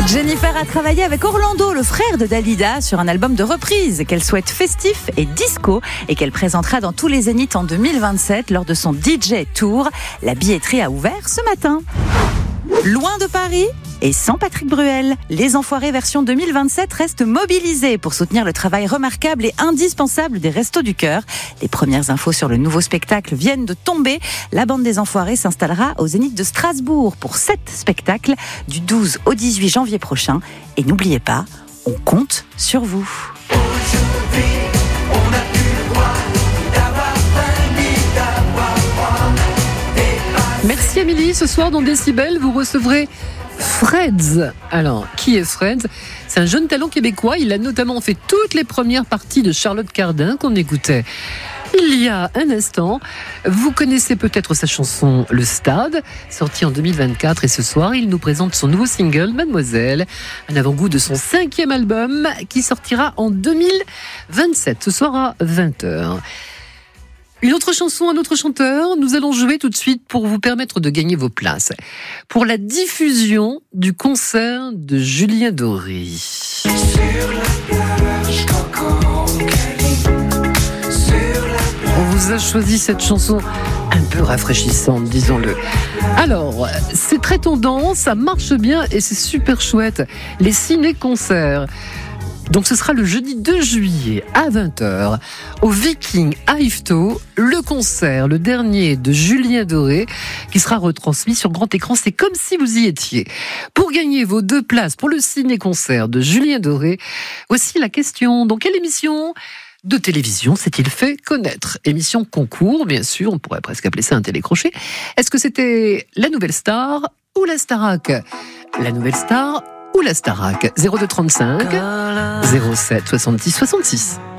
Jennifer a travaillé avec Orlando, le frère de Dalida, sur un album de reprise qu'elle souhaite festif et disco et qu'elle présentera dans tous les Zéniths en 2027 lors de son DJ Tour. La billetterie a ouvert ce matin. Loin de Paris et sans Patrick Bruel, Les Enfoirés version 2027 restent mobilisés pour soutenir le travail remarquable et indispensable des Restos du Cœur. Les premières infos sur le nouveau spectacle viennent de tomber. La bande des Enfoirés s'installera au Zénith de Strasbourg pour 7 spectacles du 12 au 18 janvier prochain. Et n'oubliez pas, on compte sur vous. Merci Amélie. Ce soir dans Décibel, vous recevrez Freds. Alors, qui est Freds ? C'est un jeune talent québécois. Il a notamment fait toutes les premières parties de Charlotte Cardin qu'on écoutait il y a un instant. Vous connaissez peut-être sa chanson Le Stade, sortie en 2024. Et ce soir, il nous présente son nouveau single, Mademoiselle, un avant-goût de son 5e album qui sortira en 2027, ce soir à 20h. Une autre chanson, un autre chanteur, nous allons jouer tout de suite pour vous permettre de gagner vos places pour la diffusion du concert de Julien Doré. On vous a choisi cette chanson un peu rafraîchissante, disons-le. Alors, c'est très tendance, ça marche bien et c'est super chouette. Les ciné-concerts. Donc ce sera le jeudi 2 juillet à 20h au Viking à Yvetot, le concert, le dernier de Julien Doré, qui sera retransmis sur grand écran. C'est comme si vous y étiez. Pour gagner vos 2 places pour le ciné-concert de Julien Doré, voici la question. Dans quelle émission de télévision s'est-il fait connaître ? Émission concours, bien sûr, on pourrait presque appeler ça un télécrochet. Est-ce que c'était La Nouvelle Star ou La Starac ? La Nouvelle Star ou La Starac ? 0235 07 66 66.